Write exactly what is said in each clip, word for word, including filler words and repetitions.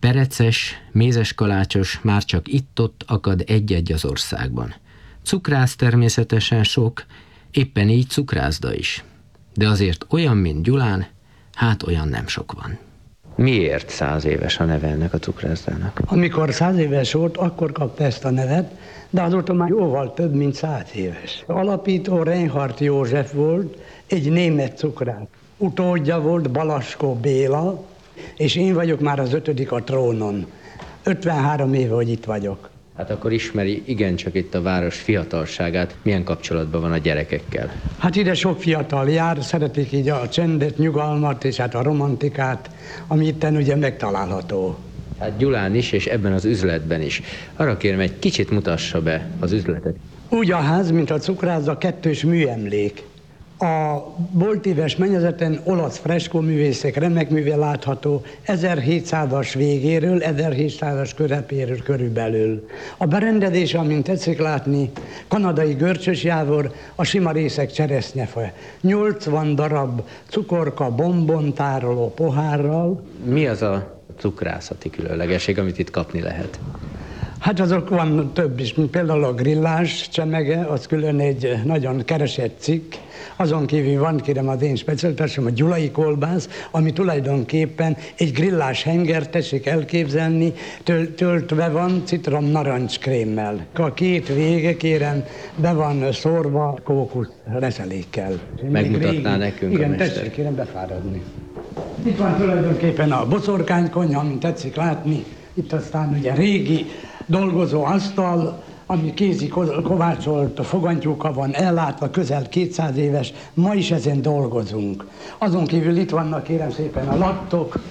Pereces, mézes kalácsos már csak itt-ott akad egy-egy az országban. Cukrász természetesen sok, éppen így cukrászda is. De azért olyan, mint Gyulán, hát olyan nem sok van. Miért száz éves a neve ennek a cukrászdának? Amikor száz éves volt, akkor kapta ezt a nevet, de azóta már jóval több, mint száz éves. Alapító Reinhardt József volt, egy német cukrász. Utódja volt Balaskó Béla, és én vagyok már az ötödik a trónon. ötvenhárom éve, hogy itt vagyok. Hát akkor ismeri igencsak itt a város fiatalságát. Milyen kapcsolatban van a gyerekekkel? Hát ide sok fiatal jár, szeretik így a csendet, nyugalmat és hát a romantikát, ami itten ugye megtalálható. Hát Gyulán is, és ebben az üzletben is. Arra kérem, egy kicsit mutassa be az üzletet. Úgy a ház, mint a cukrászda, kettős műemlék. A boltíves mennyezeten olasz freskóművészek remek műve látható ezerhétszázas végéről, ezerhétszázas közepéről körülbelül. A berendezés, amint tetszik látni, kanadai görcsös jávor, a sima részek cseresznyefe. nyolcvan darab cukorka, bombontároló pohárral. Mi az a cukrászati különlegesség, amit itt kapni lehet? Hát azok van több is, mint például a grillás csemege, az külön egy nagyon keresett cikk. Azon kívül van, kérem, az én specialitásom, a gyulai kolbász, ami tulajdonképpen egy grillás henger, tessék elképzelni, töl, töltve van citrom narancskrémmel. A két vége, kérem, be van szórva kókusz reszelékkel. Megmutatná nekünk igen, a mester. tessék, kérem befáradni. Itt van tulajdonképpen a boszorkánykonyha, amit tetszik látni. Itt aztán ugye régi dolgozó asztal, ami kézi kovácsolt fogantyúka van ellátva, közel kétszáz éves, ma is ezen dolgozunk. Azon kívül itt vannak, kérem szépen, a lattok,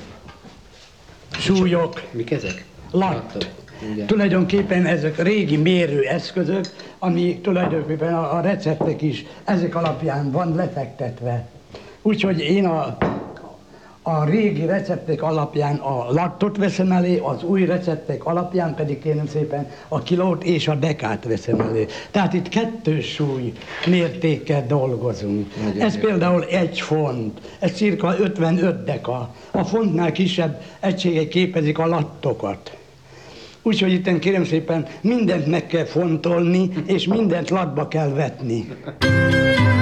súlyok. Mik ezek? Latt. Tulajdonképpen ezek régi mérőeszközök, ami tulajdonképpen a, a receptek is ezek alapján van lefektetve. Úgyhogy én a A régi receptek alapján a lattot veszem elé, az új receptek alapján pedig kérem szépen a kilót és a dekát veszem elé. Tehát itt kettős súly mértékkel dolgozunk. Nagyon ez jó. Például egy font, ez cirka ötvenöt deka. A fontnál kisebb egységek képezik a lattokat. Úgyhogy itten kérem szépen mindent meg kell fontolni, és mindent latba kell vetni.